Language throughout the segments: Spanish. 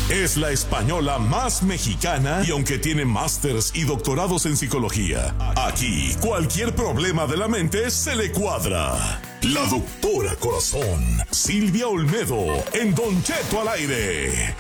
Es la española más mexicana y aunque tiene másters y doctorados en psicología, aquí cualquier problema de la mente se le cuadra. La doctora Corazón, Silvia Olmedo, en Don Cheto al aire.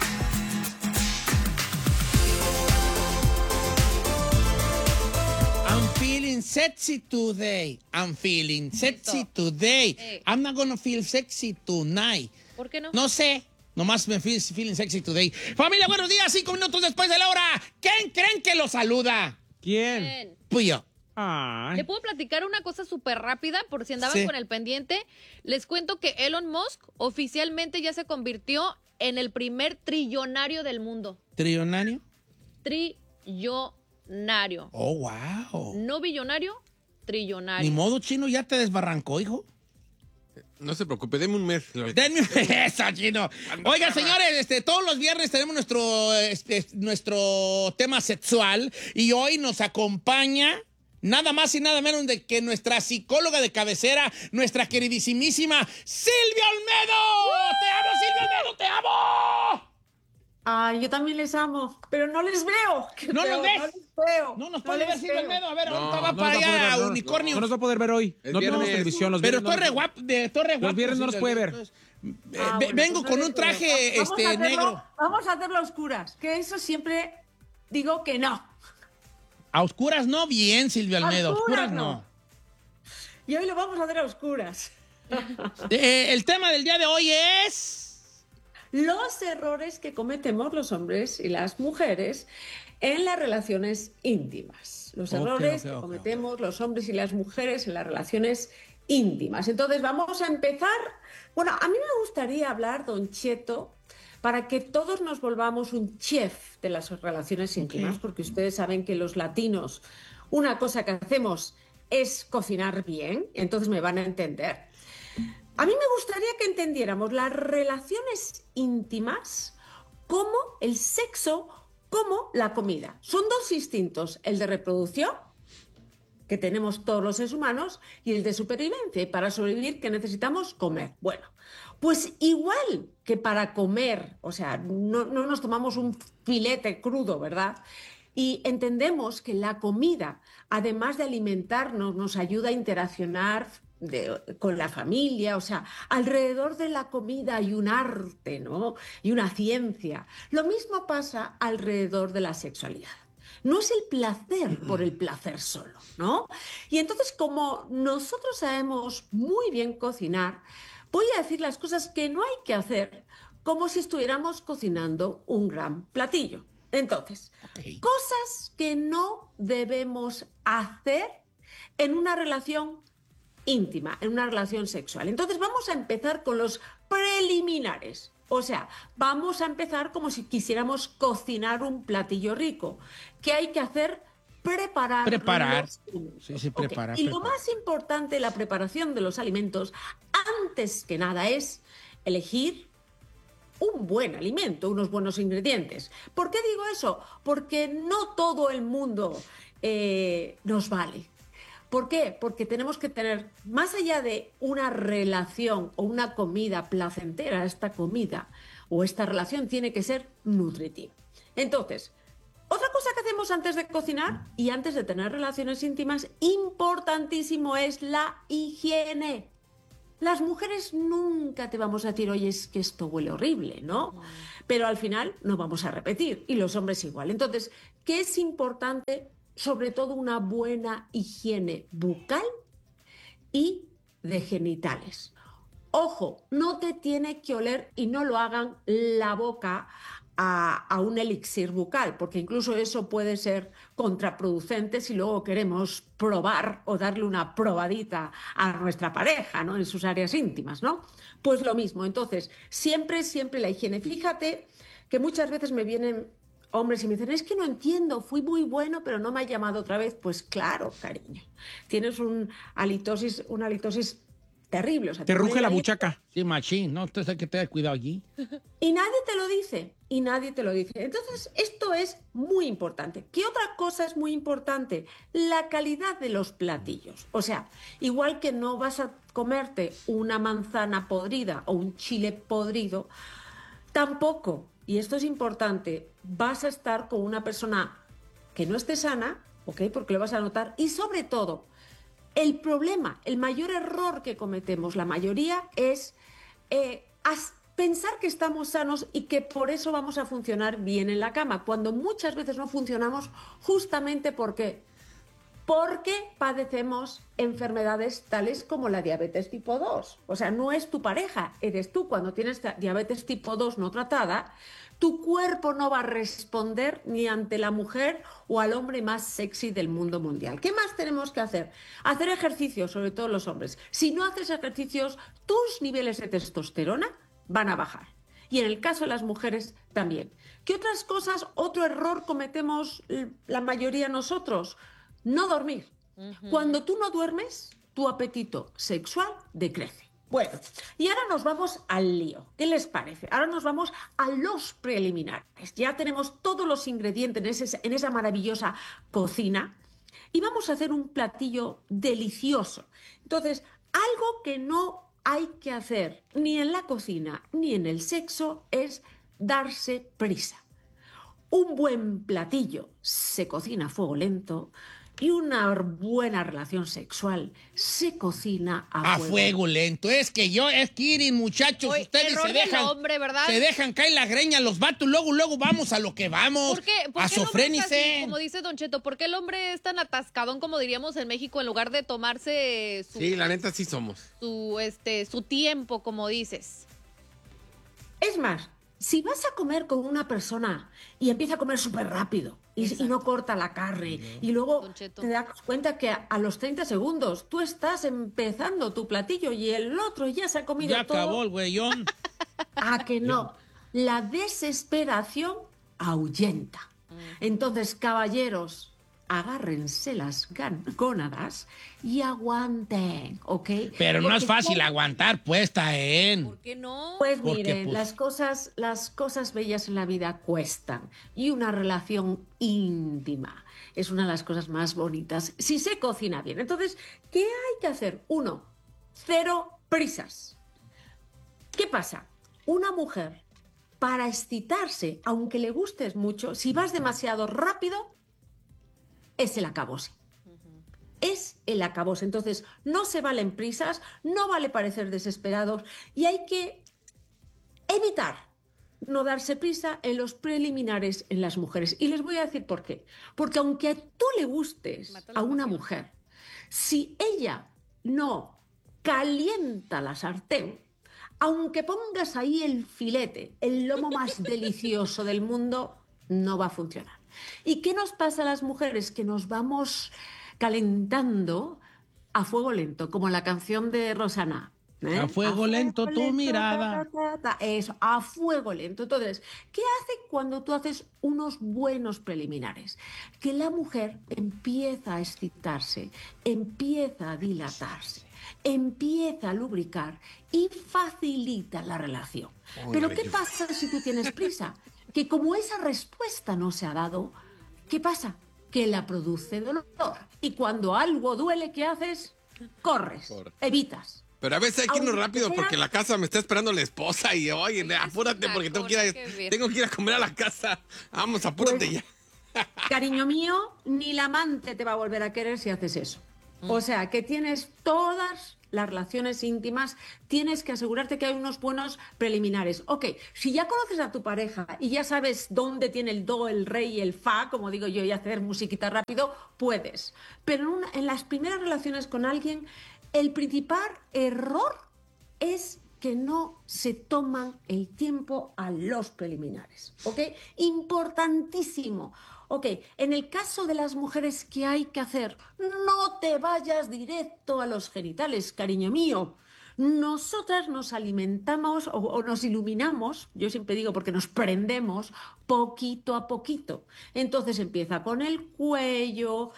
I'm feeling sexy today. I'm feeling sexy today. I'm not gonna feel sexy tonight. ¿Por qué no? No sé. Nomás me feeling sexy today. Familia, buenos días. 5 minutos después de la hora. ¿Quién creen que lo saluda? ¿Quién? Bien. Pues yo. Ay. ¿Le puedo platicar una cosa súper rápida por si andaban Sí. con el pendiente? Les cuento que Elon Musk oficialmente ya se convirtió en el primer trillonario del mundo. ¿Trillonario? Trillonario. Oh, wow. No billonario, trillonario. Ni modo, Chino, ya te desbarrancó, hijo. No se preocupe, deme un mes. Denme esa, Chino. Oigan, señores, todos los viernes tenemos nuestro tema sexual y hoy nos acompaña nada más y nada menos de que nuestra psicóloga de cabecera, nuestra queridísimísima Silvia Olmedo. ¡Te amo, Silvia Olmedo! ¡Te amo! Ay, yo también les amo, pero no les veo. ¿No los ves? No les veo. No nos puede ver les Silvia veo. Olmedo. A ver, ahorita va no para nos va a poder allá, ver, no. Unicornio. No nos va a poder ver hoy. No tenemos televisión. Los Pero viernes estoy re guapo. Los viernes no nos puede ver. Bueno, Vengo pues con no un les veo. traje Vamos a hacerlo- negro. Vamos a hacerlo a oscuras, que eso siempre digo que no. A oscuras no, bien, Silvia Olmedo. A oscuras no. Y hoy lo vamos a hacer a oscuras. El tema del día de hoy es... Los errores que cometemos los hombres y las mujeres en las relaciones íntimas. Los errores que cometemos los hombres y las mujeres en las relaciones íntimas. Entonces vamos a empezar. Bueno, a mí me gustaría hablar, Don Cheto, para que todos nos volvamos un chef de las relaciones íntimas, porque ustedes saben que los latinos, una cosa que hacemos es cocinar bien, entonces me van a entender. A mí me gustaría que entendiéramos las relaciones íntimas como el sexo, como la comida. Son dos instintos, el de reproducción, que tenemos todos los seres humanos, y el de supervivencia. Y para sobrevivir, que necesitamos comer. Bueno, pues igual que para comer, o sea, no nos tomamos un filete crudo, ¿verdad? Y entendemos que la comida, además de alimentarnos, nos ayuda a interaccionar con la familia, o sea, alrededor de la comida hay un arte, ¿no? Y una ciencia. Lo mismo pasa alrededor de la sexualidad. No es el placer por el placer solo, ¿no? Y entonces, como nosotros sabemos muy bien cocinar, voy a decir las cosas que no hay que hacer como si estuviéramos cocinando un gran platillo. Entonces, cosas que no debemos hacer en una relación íntima, en una relación sexual. Entonces vamos a empezar con los preliminares. O sea, vamos a empezar como si quisiéramos cocinar un platillo rico. ¿Qué hay que hacer? Preparar. Sí, preparar. Y lo más importante de la preparación de los alimentos, antes que nada, es elegir un buen alimento, unos buenos ingredientes. ¿Por qué digo eso? Porque no todo el mundo nos vale. ¿Por qué? Porque tenemos que tener, más allá de una relación o una comida placentera, esta comida o esta relación tiene que ser nutritiva. Entonces, otra cosa que hacemos antes de cocinar y antes de tener relaciones íntimas, importantísimo, es la higiene. Las mujeres nunca te vamos a decir, oye, es que esto huele horrible, ¿no? Pero al final no vamos a repetir, y los hombres igual. Entonces, ¿qué es importante? Sobre todo una buena higiene bucal y de genitales. Ojo, no te tiene que oler, y no lo hagan, la boca a un elixir bucal, porque incluso eso puede ser contraproducente si luego queremos probar o darle una probadita a nuestra pareja, ¿no? En sus áreas íntimas, ¿no? Pues lo mismo. Entonces, siempre la higiene. Fíjate que muchas veces me vienen hombres y me dicen, es que no entiendo, fui muy bueno, pero no me ha llamado otra vez. Pues claro, cariño, tienes una halitosis terrible. O sea, te ruge la buchaca. Sí, machín, ¿no? Entonces hay que tener cuidado allí. Y nadie te lo dice, Entonces, esto es muy importante. ¿Qué otra cosa es muy importante? La calidad de los platillos. O sea, igual que no vas a comerte una manzana podrida o un chile podrido, tampoco y esto es importante, vas a estar con una persona que no esté sana, ¿ok? Porque lo vas a notar. Y sobre todo, el problema, el mayor error que cometemos, la mayoría, es pensar que estamos sanos y que por eso vamos a funcionar bien en la cama, cuando muchas veces no funcionamos justamente porque padecemos enfermedades tales como la diabetes tipo 2. O sea, no es tu pareja, eres tú. Cuando tienes diabetes tipo 2 no tratada, tu cuerpo no va a responder ni ante la mujer o al hombre más sexy del mundo mundial. ¿Qué más tenemos que hacer? Hacer ejercicios, sobre todo los hombres. Si no haces ejercicios, tus niveles de testosterona van a bajar. Y en el caso de las mujeres también. ¿Qué otras cosas, otro error cometemos la mayoría nosotros? No dormir. Cuando tú no duermes, tu apetito sexual decrece. Bueno, y ahora nos vamos al lío. ¿Qué les parece? Ahora nos vamos a los preliminares. Ya tenemos todos los ingredientes en esa maravillosa cocina y vamos a hacer un platillo delicioso. Entonces, algo que no hay que hacer ni en la cocina ni en el sexo es darse prisa. Un buen platillo se cocina a fuego lento y una buena relación sexual se cocina a fuego lento. Es que Kirin, muchachos, Oye, ustedes error del hombre, ¿verdad? se dejan caer la greña los vatos, luego vamos a lo que vamos. ¿Por qué el hombre es así, como dice Don Cheto, ¿por qué el hombre es tan atascadón, como diríamos en México, en lugar de tomarse Sí, la neta sí somos. su tiempo, como dices? Es más, si vas a comer con una persona y empieza a comer súper rápido y no corta la carne y luego te das cuenta que a los 30 segundos tú estás empezando tu platillo y el otro ya se ha comido todo. Ya acabó el güeyón. ¿A que no? La desesperación ahuyenta. Entonces, caballeros, agárrense las gónadas y aguanten, ¿ok? Pero no es fácil aguantar, pues, ¿Por qué no? Pues Porque, miren, las cosas bellas en la vida cuestan y una relación íntima es una de las cosas más bonitas si se cocina bien. Entonces, ¿qué hay que hacer? 1, 0 prisas. ¿Qué pasa? Una mujer, para excitarse, aunque le gustes mucho, si vas demasiado rápido, es el acabose. Es el acabose. Entonces, no se valen prisas, no vale parecer desesperados y hay que evitar no darse prisa en los preliminares en las mujeres. Y les voy a decir por qué. Porque aunque tú le gustes a una mujer, si ella no calienta la sartén, aunque pongas ahí el filete, el lomo más delicioso del mundo, no va a funcionar. ¿Y qué nos pasa a las mujeres? Que nos vamos calentando a fuego lento, como la canción de Rosana. A fuego lento tu mirada. Eso, a fuego lento. Entonces, ¿qué hace cuando tú haces unos buenos preliminares? Que la mujer empieza a excitarse, empieza a dilatarse, empieza a lubricar y facilita la relación. Pero ¿qué pasa si tú tienes prisa? Que como esa respuesta no se ha dado, ¿qué pasa? Que la produce dolor. Y cuando algo duele, ¿qué haces? Corres, evitas. Pero a veces hay que irnos rápido porque en la casa me está esperando la esposa y oye, apúrate porque tengo que ir a comer a la casa. Vamos, apúrate Pues, ya. Cariño mío, ni la amante te va a volver a querer si haces eso. O sea, que tienes todas las relaciones íntimas, tienes que asegurarte que hay unos buenos preliminares. Ok, si ya conoces a tu pareja y ya sabes dónde tiene el do, el re y el fa, como digo yo, y hacer musiquita rápido, puedes. Pero en las primeras relaciones con alguien, el principal error es que no se toman el tiempo a los preliminares, ¿ok? Importantísimo. Ok, en el caso de las mujeres, ¿qué hay que hacer? No te vayas directo a los genitales, cariño mío. Nosotras nos alimentamos o nos iluminamos, yo siempre digo porque nos prendemos poquito a poquito. Entonces empieza con el cuello,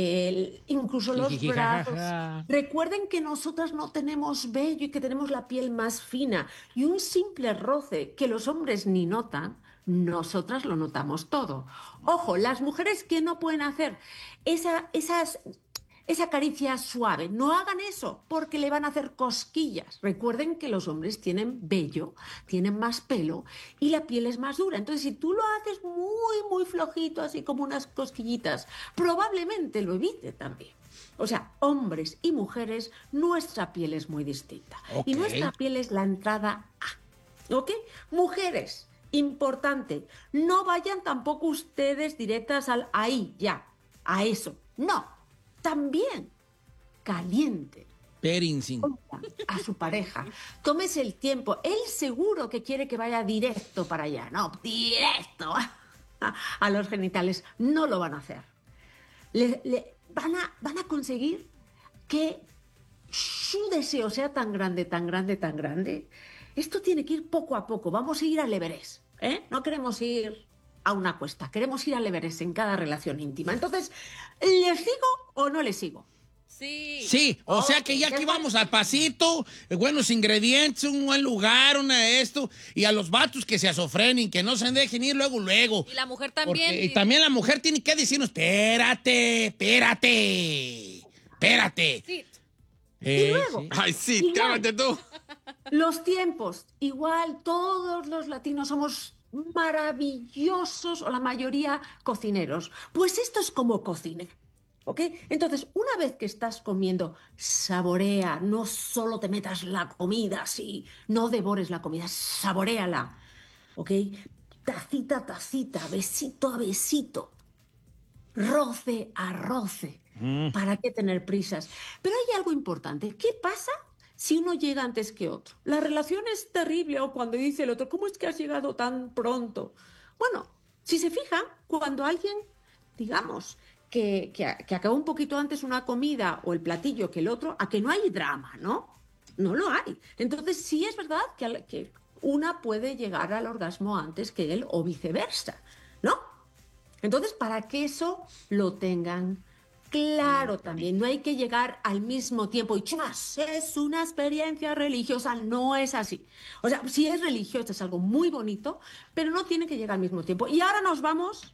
incluso los brazos. Recuerden que nosotras no tenemos vello y que tenemos la piel más fina. Y un simple roce que los hombres ni notan, nosotras lo notamos todo. Ojo, las mujeres que no pueden hacer esa caricia suave. No hagan eso porque le van a hacer cosquillas. Recuerden que los hombres tienen vello, tienen más pelo y la piel es más dura. Entonces, si tú lo haces muy, muy flojito, así como unas cosquillitas, probablemente lo evite también. O sea, hombres y mujeres, nuestra piel es muy distinta. Okay. Y nuestra piel es la entrada A. ¿Ok? Mujeres, importante, no vayan tampoco ustedes directas al ahí, ya, a eso. No, también caliente. Perincing. A su pareja. Tómese el tiempo. Él seguro que quiere que vaya directo para allá. No, directo a los genitales. No lo van a hacer. Van a conseguir que su deseo sea tan grande, tan grande, tan grande. Esto tiene que ir poco a poco. Vamos a ir al Everest, ¿eh? No queremos ir a una cuesta. Queremos ir al Everest en cada relación íntima. Entonces, ¿les sigo o no les sigo? Sí. Sí, o sea que ya aquí vamos al pasito, buenos ingredientes, un buen lugar, esto, y a los vatos que se azofrenen, que no se dejen ir luego. Y la mujer también. Y también la mujer tiene que decirnos, espérate. Sí. Y luego, sí. Ay, sí, igual, cálmate tú. los tiempos. Igual, todos los latinos somos maravillosos, o la mayoría cocineros. Pues esto es como cocinar. ¿Ok? Entonces, una vez que estás comiendo, saborea, no solo te metas la comida así, no devores la comida, saboréala. ¿Ok? Tacita a tacita, besito a besito, roce a roce. ¿Para qué tener prisas? Pero hay algo importante. ¿Qué pasa si uno llega antes que otro? La relación es terrible, o cuando dice el otro, ¿cómo es que has llegado tan pronto? Bueno, si se fijan, cuando alguien, digamos, que acabó un poquito antes una comida o el platillo que el otro, a que no hay drama, ¿no? No lo hay. Entonces, sí es verdad que una puede llegar al orgasmo antes que él o viceversa, ¿no? Entonces, para que eso lo tengan claro también, no hay que llegar al mismo tiempo y ¡chas! Es una experiencia religiosa, no es así. O sea, sí es religioso, es algo muy bonito, pero no tiene que llegar al mismo tiempo. Y ahora nos vamos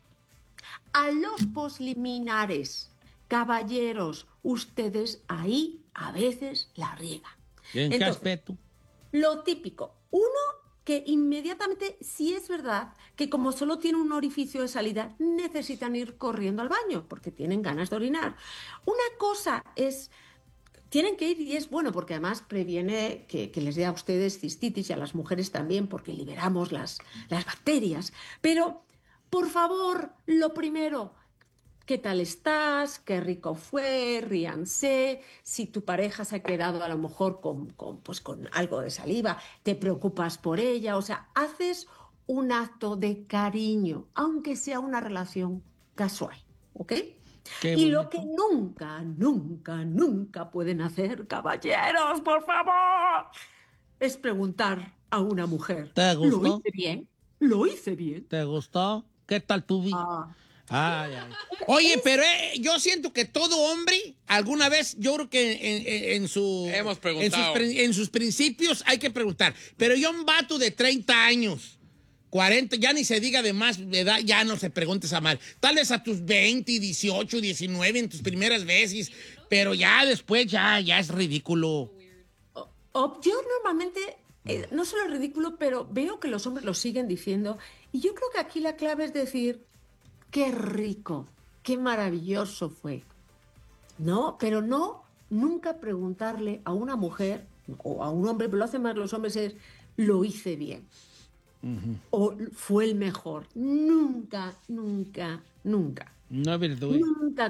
a los posliminares. Caballeros, ustedes ahí a veces la riegan. ¿En qué Entonces, aspecto? lo típico. Uno, que inmediatamente, sí es verdad que como solo tiene un orificio de salida, necesitan ir corriendo al baño porque tienen ganas de orinar. Una cosa es, tienen que ir y es bueno porque además previene que les dé a ustedes cistitis y a las mujeres también porque liberamos las bacterias. Pero, por favor, lo primero, ¿qué tal estás? ¿Qué rico fue? Ríanse. Si tu pareja se ha quedado a lo mejor con algo de saliva, te preocupas por ella. O sea, haces un acto de cariño, aunque sea una relación casual, ¿ok? Y lo que nunca, nunca, nunca pueden hacer, caballeros, por favor, es preguntar a una mujer. ¿Te gustó? ¿Lo hice bien? ¿Lo hice bien? ¿Te gustó? ¿Qué tal tu vida? Ah. Ay. Oye, pero yo siento que todo hombre, alguna vez, yo creo que Hemos preguntado. en sus principios hay que preguntar. Pero yo un vato de 30 años, 40, ya ni se diga de más edad, ya no se preguntes a mal. Tal vez a tus 20, 18, 19, en tus primeras veces, pero ya después ya es ridículo. Yo normalmente, no solo es ridículo, pero veo que los hombres lo siguen diciendo. Y yo creo que aquí la clave es decir, qué rico, qué maravilloso fue. No, pero no, nunca preguntarle a una mujer o a un hombre, pero lo hacen más los hombres, es, lo hice bien. O fue el mejor. Nunca, nunca, nunca. No, verdad. Nunca